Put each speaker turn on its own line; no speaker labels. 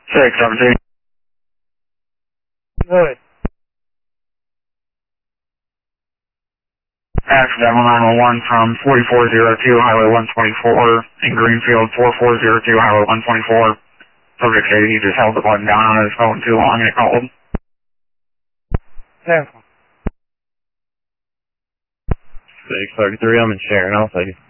617.
Good.
Accident 911 from 4402 Highway 124 in Greenfield, 4402 Highway 124. Subject said he just held the button down on his phone too long and it called.
10.
633, I'm in Sharon, I'll take it.